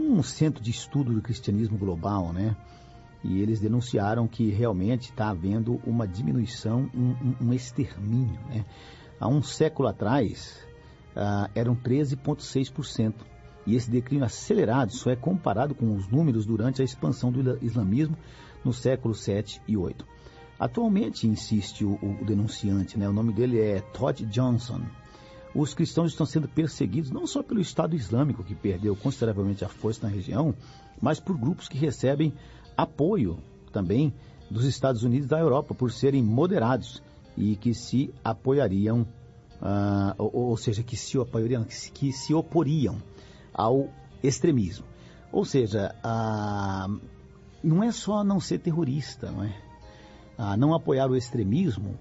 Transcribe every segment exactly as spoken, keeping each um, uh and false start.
um centro de estudo do cristianismo global, né? E eles denunciaram que realmente está havendo uma diminuição, um, um, um extermínio, né? Há um século atrás, ah, eram treze vírgula seis por cento. E esse declínio acelerado só é comparado com os números durante a expansão do islamismo no século sete e oito. Atualmente, insiste o, o denunciante, né? O nome dele é Todd Johnson. Os cristãos estão sendo perseguidos não só pelo Estado Islâmico, que perdeu consideravelmente a força na região, mas por grupos que recebem apoio também dos Estados Unidos e da Europa, por serem moderados e que se apoiariam, uh, ou, ou seja, que se apoiariam, que se, que se oporiam ao extremismo. Ou seja, uh, não é só não ser terrorista, não é? Uh, não apoiar o extremismo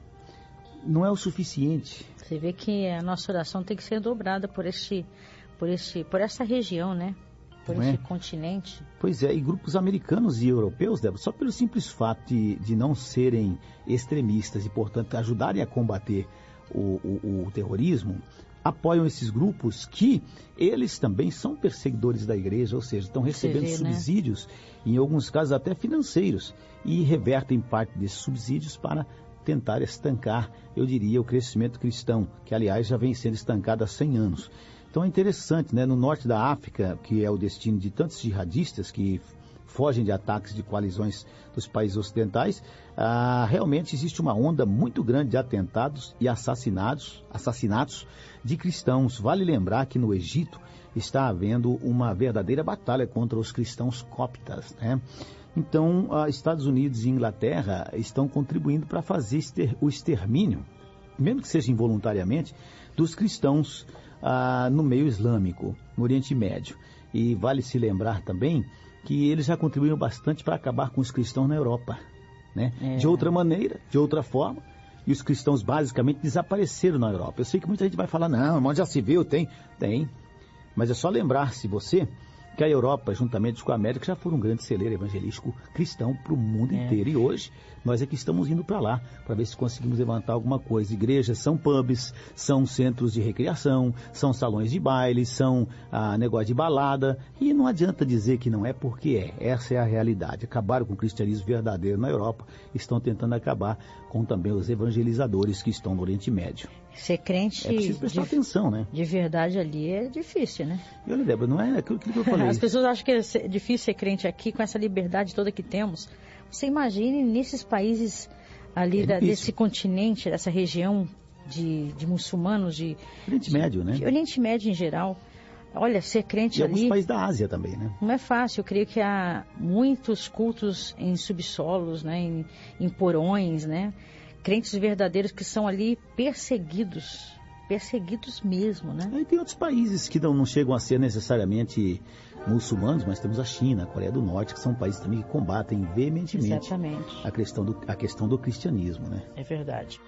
não é o suficiente. Você vê que a nossa oração tem que ser dobrada por este, por este, por essa região, né? Por não esse é? continente. Pois é, e grupos americanos e europeus, Débora, só pelo simples fato de, de não serem extremistas e, portanto, ajudarem a combater o, o, o terrorismo, apoiam esses grupos que eles também são perseguidores da igreja, ou seja, estão recebendo vê, subsídios, né? Em alguns casos até financeiros, e revertem parte desses subsídios para tentar estancar, eu diria, o crescimento cristão, que aliás já vem sendo estancado há cem anos. Então é interessante, né? No norte da África, que é o destino de tantos jihadistas que fogem de ataques de coalizões dos países ocidentais, ah, realmente existe uma onda muito grande de atentados e assassinatos, assassinatos de cristãos. Vale lembrar que no Egito está havendo uma verdadeira batalha contra os cristãos coptas, né? Então, ah, Estados Unidos e Inglaterra estão contribuindo para fazer exter- o extermínio, mesmo que seja involuntariamente, dos cristãos ah, no meio islâmico, no Oriente Médio. E vale se lembrar também que eles já contribuíram bastante para acabar com os cristãos na Europa, né? É. De outra maneira, de outra forma, e os cristãos basicamente desapareceram na Europa. Eu sei que muita gente vai falar, não, mas já se viu, tem, tem. Mas é só lembrar-se você que a Europa, juntamente com a América, já foram um grande celeiro evangelístico cristão para o mundo é. inteiro. E hoje, nós é que estamos indo para lá, para ver se conseguimos levantar alguma coisa. Igrejas são pubs, são centros de recreação, são salões de baile, são ah, negócio de balada. E não adianta dizer que não é, porque é. Essa é a realidade. Acabaram com o cristianismo verdadeiro na Europa, estão tentando acabar com também os evangelizadores que estão no Oriente Médio. Ser crente é preciso prestar de, atenção, né? De verdade ali é difícil, né? E olha, Débora, não é aquilo que eu falei. As pessoas acham que é difícil ser crente aqui com essa liberdade toda que temos. Você imagine nesses países ali é da, desse continente, dessa região de, de muçulmanos, de Oriente Médio, né? De Oriente Médio em geral. Olha, ser crente e ali... alguns países da Ásia também, né? Não é fácil. Eu creio que há muitos cultos em subsolos, né? Em, em porões, né? Crentes verdadeiros que são ali perseguidos, perseguidos mesmo, né? E tem outros países que não, não chegam a ser necessariamente muçulmanos, mas temos a China, a Coreia do Norte, que são países também que combatem veementemente Exatamente. a questão do, a questão do cristianismo, né? É verdade.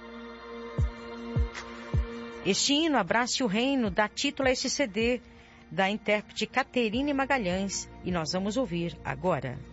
Este hino, Abrace o Reino, dá título a esse C D da intérprete Caterine Magalhães, e nós vamos ouvir agora.